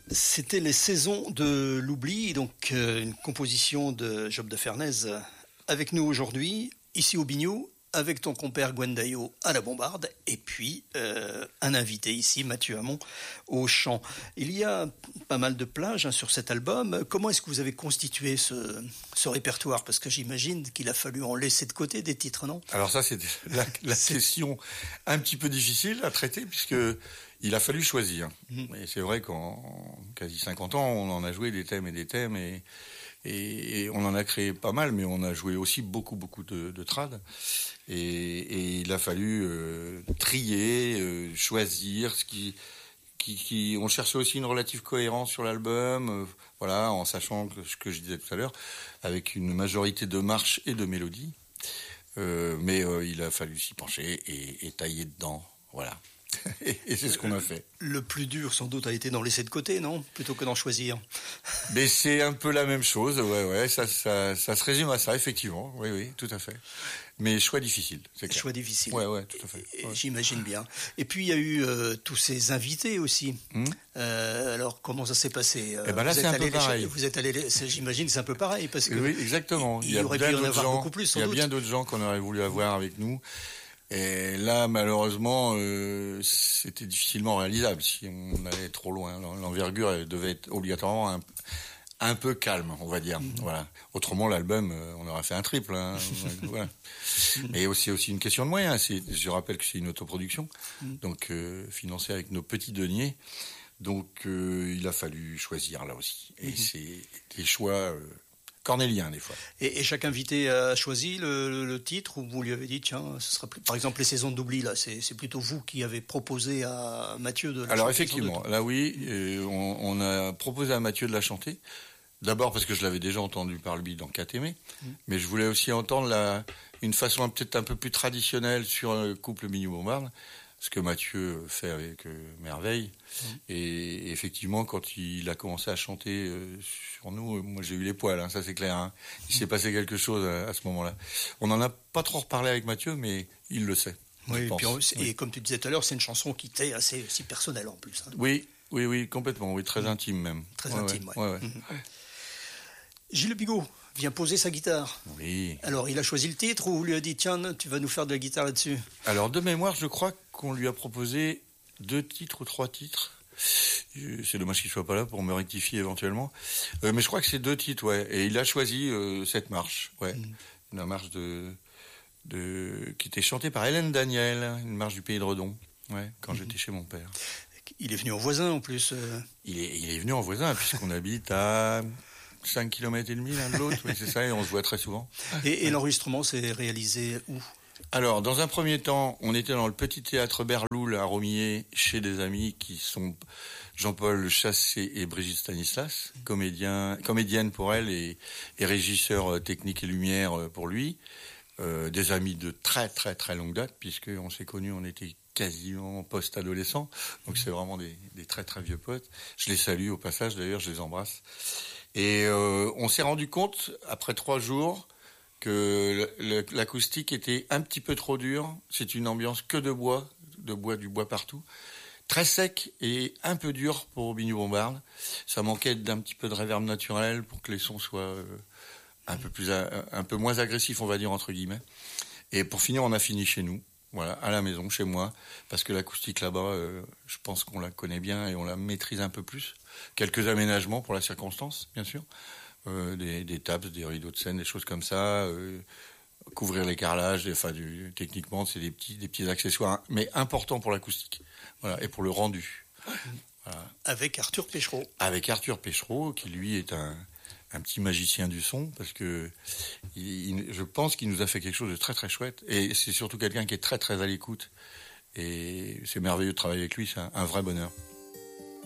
C'était les saisons de l'oubli, donc une composition de Job de Fernaise avec nous aujourd'hui, ici au Biniou, avec ton compère Gwendayo à la bombarde, et puis un invité ici, Mathieu Hamon, au chant. Il y a pas mal de plages sur cet album. Comment est-ce que vous avez constitué ce répertoire? Parce que j'imagine qu'il a fallu en laisser de côté des titres, non? Alors ça, c'est la question un petit peu difficile à traiter, puisque il a fallu choisir. Et c'est vrai qu'en quasi 50 ans, on en a joué des thèmes, et on en a créé pas mal, mais on a joué aussi beaucoup de trad. Et il a fallu trier, choisir ce qui on cherchait aussi une relative cohérence sur l'album, voilà, en sachant ce que je disais tout à l'heure, avec une majorité de marches et de mélodies. Mais il a fallu s'y pencher et tailler dedans, voilà. Et c'est ce qu'on a fait. Le plus dur, sans doute, a été d'en laisser de côté, non? Plutôt que d'en choisir. Mais c'est un peu la même chose, ouais, ça se résume à ça, effectivement, oui, tout à fait. Mais choix difficile, c'est clair. Choix difficile. Ouais, tout à fait. Ouais. J'imagine bien. Et puis, il y a eu tous ces invités aussi. Alors, comment ça s'est passé? Eh ben là, c'est un peu pareil. Vous êtes allé, j'imagine que c'est un peu pareil, parce que... Oui, exactement. Il y aurait pu y en avoir beaucoup plus, sans doute. Il y a bien d'autres gens qu'on aurait voulu avoir avec nous. Et là, malheureusement, c'était difficilement réalisable si on allait trop loin. L'envergure elle devait être obligatoirement un peu calme, on va dire. Voilà. Autrement, l'album, on aurait fait un triple. Hein. Voilà. Mais c'est aussi une question de moyens. Je rappelle que c'est une autoproduction, donc financée avec nos petits deniers. Donc, il a fallu choisir là aussi. Et c'est des choix... cornélien des fois. Et chaque invité a choisi le titre, ou vous lui avez dit tiens, ce sera par exemple les saisons d'oubli là, c'est plutôt vous qui avez proposé à Mathieu de la chanter. Alors effectivement, là oui, on a proposé à Mathieu de la chanter. D'abord parce que je l'avais déjà entendu par lui dans Catémé, mais je voulais aussi entendre une façon peut-être un peu plus traditionnelle sur le couple Biniou-Bombarde, ce que Mathieu fait avec merveille. Et effectivement, quand il a commencé à chanter sur nous, moi j'ai eu les poils, hein, ça c'est clair. Hein. Il s'est passé quelque chose à ce moment-là. On n'en a pas trop reparlé avec Mathieu, mais il le sait. Oui, et comme tu disais tout à l'heure, c'est une chanson qui t'est assez aussi personnelle en plus. Hein. Oui, complètement, oui, très intime même. Très intime, ouais. Gilles Bigot vient poser sa guitare. Oui. Alors, il a choisi le titre ou on lui a dit tiens, tu vas nous faire de la guitare là-dessus? Alors, de mémoire, je crois qu'on lui a proposé 2 titres ou 3 titres. C'est dommage qu'il soit pas là pour me rectifier éventuellement. Mais je crois que c'est 2 titres, ouais. Et il a choisi cette marche, ouais. Une marche qui était chantée par Hélène Daniel, une marche du Pays de Redon, ouais, quand j'étais chez mon père. Il est venu en voisin en plus. Il est venu en voisin puisqu'on habite à 5 km et demi l'un de l'autre, oui, c'est ça, et on se voit très souvent. Et l'enregistrement s'est réalisé où? Alors, dans un premier temps, on était dans le petit théâtre Berloul à Romillet, chez des amis qui sont Jean-Paul Chassé et Brigitte Stanislas, comédienne pour elle et régisseur technique et lumière pour lui. Des amis de très très très longue date, puisqu'on s'est connus, on était quasiment post-adolescents, donc c'est vraiment des très très vieux potes. Je les salue au passage, d'ailleurs, je les embrasse. Et on s'est rendu compte, après 3 jours, que l'acoustique était un petit peu trop dure. C'est une ambiance que du bois partout. Très sec et un peu dur pour Biniou-Bombarde. Ça manquait d'un petit peu de reverb naturel pour que les sons soient un peu moins agressifs, on va dire, entre guillemets. Et pour finir, on a fini chez nous. Voilà, à la maison, chez moi, parce que l'acoustique là-bas, je pense qu'on la connaît bien et on la maîtrise un peu plus. Quelques aménagements pour la circonstance, bien sûr, des tables, des rideaux de scène, des choses comme ça, couvrir les carrelages, techniquement, c'est des petits accessoires, mais importants pour l'acoustique, voilà, et pour le rendu. Voilà. Avec Arthur Péchereau. Avec Arthur Péchereau, qui lui est un petit magicien du son, parce que je pense qu'il nous a fait quelque chose de très très chouette, et c'est surtout quelqu'un qui est très très à l'écoute, et c'est merveilleux de travailler avec lui, c'est un vrai bonheur.